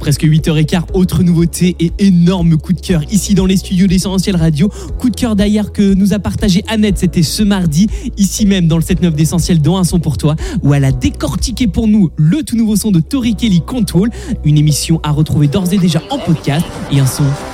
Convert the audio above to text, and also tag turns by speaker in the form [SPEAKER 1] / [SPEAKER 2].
[SPEAKER 1] Presque 8h15, autre nouveauté et énorme coup de cœur ici dans les studios d'Essentiel Radio. Coup de cœur d'ailleurs que nous a partagé Annette, c'était ce mardi, ici même dans le 7-9 d'Essentiel, dans Un son pour toi, où elle a décortiqué pour nous le tout nouveau son de Tori Kelly, Control, une émission à retrouver d'ores et déjà en podcast et un son